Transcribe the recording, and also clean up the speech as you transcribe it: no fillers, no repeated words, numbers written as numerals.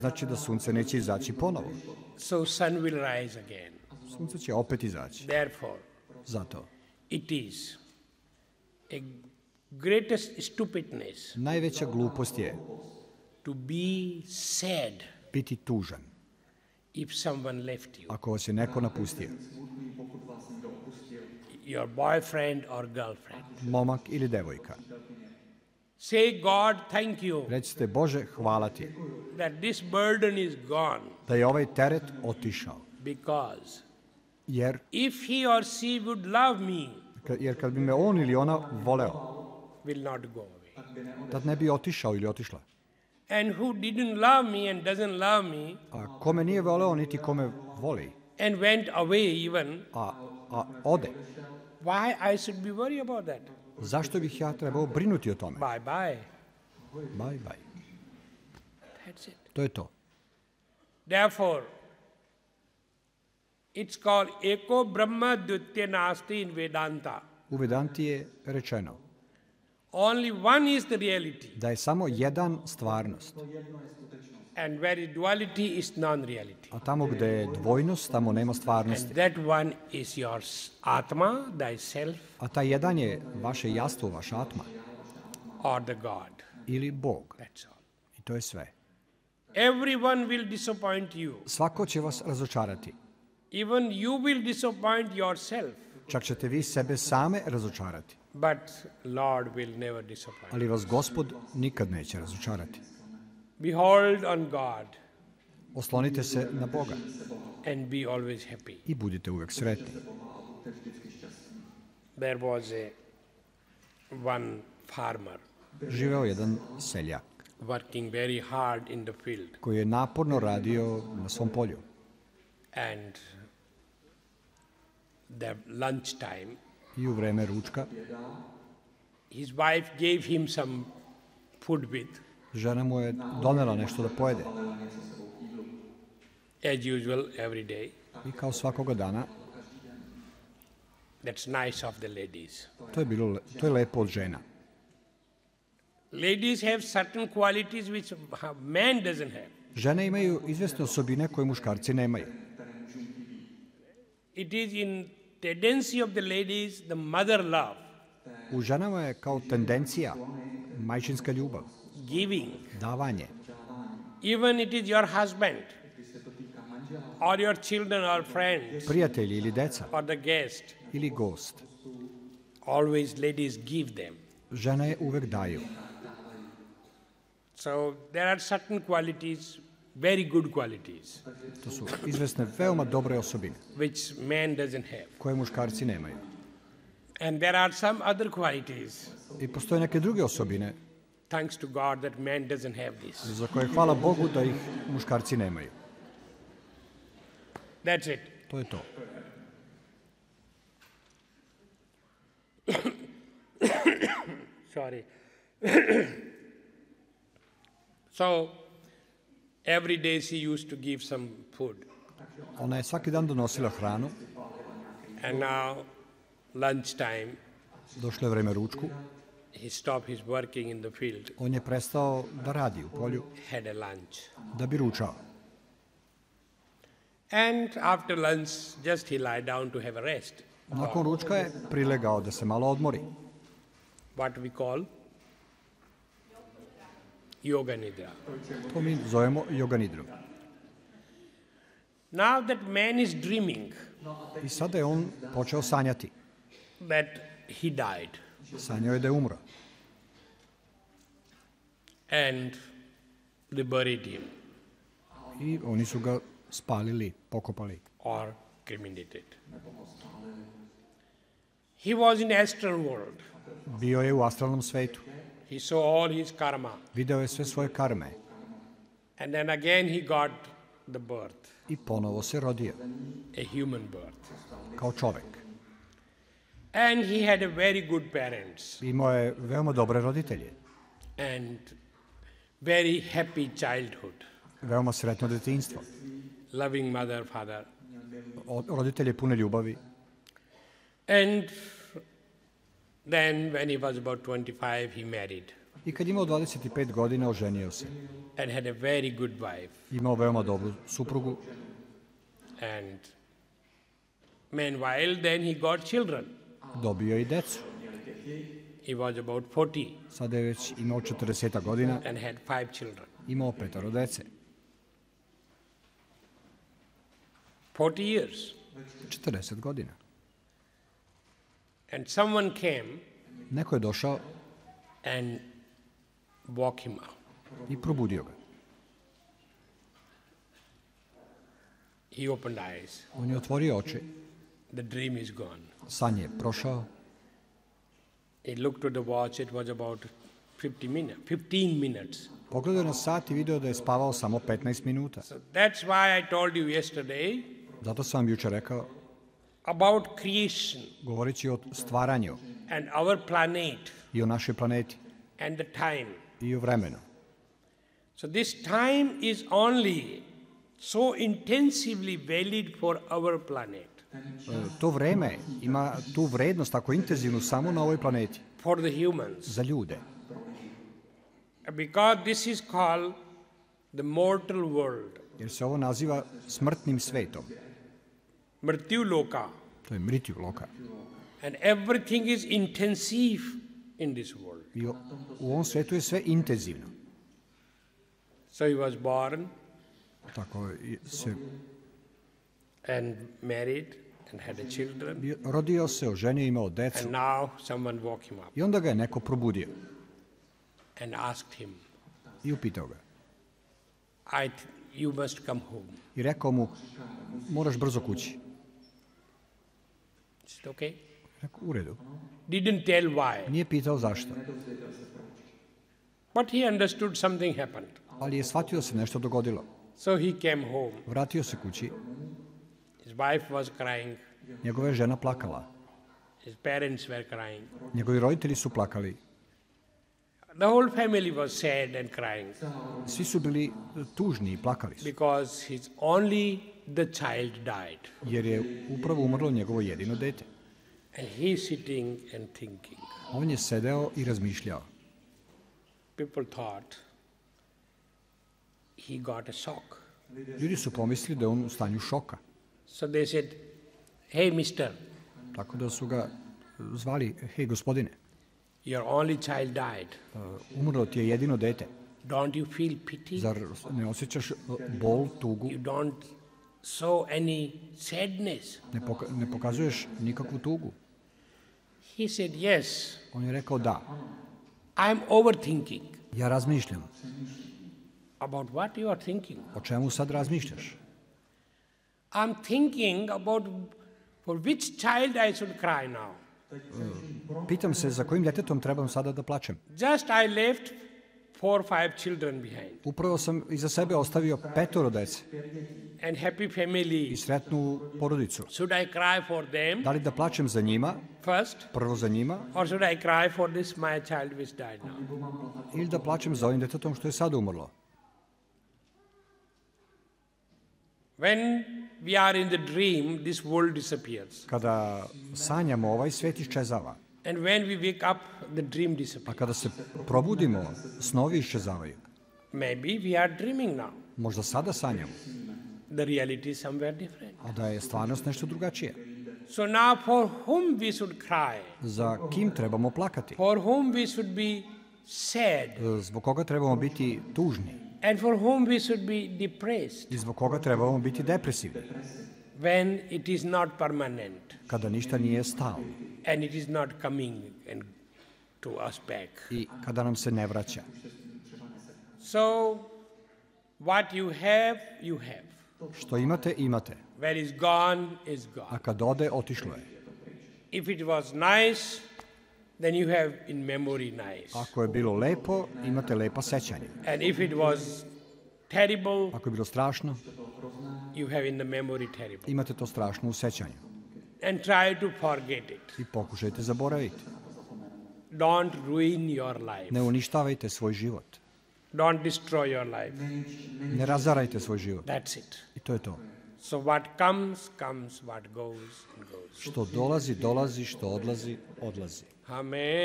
znači da sunce neće izaći ponovo. So sun will rise again. Sunce će opet izaći. Therefore, Zato. it is a greatest stupidness Najveća glupost je to be sad biti tužan if someone left you, ako vas je neko napustio. your boyfriend or girlfriend. Momak ili devojka. Say, God, thank you Recite, Bože, hvala ti that this burden is gone, da je ovaj teret otišao. because Jer if he or she would love me, kad bi me on ili ona voleo, will not go away. tad ne bi otišao ili otišla. And who didn't love me and doesn't love me A kome nije voleo, niti kome voli, and went away even, a ode, why I should be worried about that? zašto bih ja trebao brinuti o tome? Bye bye. Bye, bye. That's it. To je to. Therefore, it's called Eko Brahma Dvitya Nasti in Vedanta. U Vedanti je rečeno Only one is the reality, da je samo jedan stvarnost, and where is duality is non-reality. a tamo gde je dvojnost, tamo nema stvarnosti. And that one is your Atma, thyself, A taj jedan je vaše jastvo, vaša atma, or the God. ili Bog. That's all. I to je sve. Everyone will disappoint you. Svako će vas razočarati. Even you will disappoint yourself, Čak ćete vi sebe same razočarati. but Lord will never disappoint. Ali vas Gospod nikad neće razočarati. Behold on God Oslonite se na Boga and be always happy. i budite uvek sretni. There was one farmer Živeo jedan seljak working very hard in the field, koji je naporno radio na svom polju. and the lunch time, I u vreme ručka his wife gave him some food with, žena mu je donela nešto da pojede. as usual, every day. I kao svakoga dana, That's nice of the ladies. to je lepo od žena. Ladies have certain qualities which man doesn't have. Žene imaju izvesne osobine koje muškarci nemaju. It is in tendency of the ladies, the mother love, U ženama je kao tendencija majčinska ljubav, giving. davanje. Even it is your husband, or your children or friends, Prijatelji ili deca or the guest. ili gost. Always ladies give them. Žene uvek daju. So there are certain qualities, very good qualities, To su izvesne veoma dobre osobine which man doesn't have. koje muškarci nemaju. And there are some other qualities, I postoje neke druge osobine thanks to God, that man doesn't have this. za koje hvala Bogu da ih muškarci nemaju. That's it. To je to. Sorry. So every day she used to give some food. Ona je svaki dan donosila hranu, And now, lunchtime, došlo je vreme ručku, he stopped his working in the field, on je prestao da radi u polju had a lunch. da bi ručao. And after lunch, just he lie down to have a rest. Nakon ručka je prilegao da se malo odmori. What we call yoga nidra. To mi zovemo yoga nidru. Now that man is dreaming I sada je on počeo sanjati. that he died, Sanjao je da je umro. and they buried him I oni su ga spalili, pokopali. or cremated. He was in astral world. Bio je u astralnom svetu. He saw all his karma. Video je sve svoje karme. And then again he got the birth, I ponovo se rodio a human birth. kao čovek. And he had a very good parents Imao je veoma dobre roditelje. and very happy childhood. Veoma sretno detinjstvo. Loving mother, father. Roditelje pune ljubavi. And then when he was about 25, he married. I kad je imao 25 godina, oženio se. and had a very good wife. Imao veoma dobru suprugu. And meanwhile, then he got children. Dobio je i decu. He was about 40 Sada je već imao 40 godina. and had 5 children. Imao 5 dece. 40 years. 40 godina. And someone came Neko je došao and woke him up. i probudio ga. He opened eyes. On je otvorio oči. The dream is gone. San je prošao. He looked at the watch. It was about 15 minutes. Pogledao na sat i video da je spavao samo 15 minuta. So that's why I told you yesterday Zato sam vam juče rekao, about creation govoreći o stvaranju and our planet i o našoj planeti and the time. i o vremenu. So this time is only so intensively valid for our planet, To vreme ima tu vrednost tako intenzivnu samo na ovoj planeti, for the humans. za ljude. Because this is called the mortal world, Jer se ovo naziva smrtnim svetom. Mrityu Loka. To je mritju loka. And everything is intensive in this world. I u ovom svetu je sve intenzivno. So he was born Tako se and married and had a children, rodio se, oženio, imao decu and now someone woke him up i onda ga je neko probudio and asked him, i upitao ga. you must come home. I rekao mu, moraš brzo kući. Is it okay? Rekao, u redu. Didn't tell why, Nije pitao zašto, but he understood something happened. ali je shvatio da se nešto dogodilo. So he came home. Vratio se kući, His wife was crying, njegova je žena plakala, his parents were crying. njegovi roditelji su plakali, The whole family was sad and crying svi su bili tužni i plakali su, because only the child died. jer je upravo umrlo njegovo jedino dete. And he's sitting and thinking. On je sedeo i razmišljao. People thought he got a shock. Ljudi su pomislili da je on u stanju šoka, So they said, hey, mister, tako da su ga zvali, hej gospodine, your only child died. umrlo ti je jedino dete, Don't you feel pity? zar ne osjećaš bol, tugu, You don't show any sadness? ne pokazuješ nikakvu tugu? He said, yes, On je rekao da, I'm overthinking. ja razmišljam. About what you are thinking? O čemu sad razmišljaš? I'm thinking about for which child I should cry now. Pitam se za kojim djetetom trebam sada da plačem. Just I left 4 or 5 children behind Upravo sam iza sebe ostavio 5 dece and happy i family. sretnu porodicu. Should I cry for them Da li da plačem za njima, first, prvo za njima, or should I cry for this my child which died now? ili da plačem za ovim djetetom što je sad umrlo? When we are in the dream, this world disappears. Kada sanjamo, ovaj svet iščezava. And when we wake up, the dream A disappears. kada se probudimo, snovi iščezavaju. Maybe we are dreaming now. Možda sada sanjamo, The reality is somewhere different. a da je stvarnost nešto drugačije. So now for whom we should cry? Za kim trebamo plakati? For whom we should be sad? Zbog koga trebamo biti tužni? And for whom we should be depressed? I zbog koga trebamo biti depresivni? When it is not permanent Kada ništa nije stalno and it is not coming and to us back. i kada nam se ne vraća. So what you have, you have. Što imate, imate. Where is gone, is A gone. kad ode, otišlo je. If it was nice, then you have in memory nice. Ako je bilo lepo, imate lepa sećanja. And if it was terrible, Ako je bilo strašno, you have in the memory terrible. imate to strašno u sećanju. And try to forget it. I pokušajte zaboraviti. Don't ruin your life. Ne uništavajte svoj život. Don't destroy your life. Ne razarajte svoj život. That's it. I to je to. So what comes, comes. What goes, goes. Što dolazi, dolazi. Što odlazi, odlazi. Amen.